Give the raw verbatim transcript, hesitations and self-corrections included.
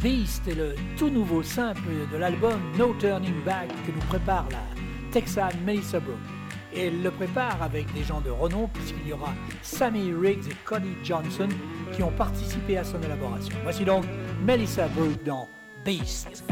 Beast est le tout nouveau simple de l'album No Turning Back que nous prépare la Texane Melissa Brooke. Et elle le prépare avec des gens de renom puisqu'il y aura Sammy Riggs et Cody Johnson qui ont participé à son élaboration. Voici donc Melissa Brooke dans Beast.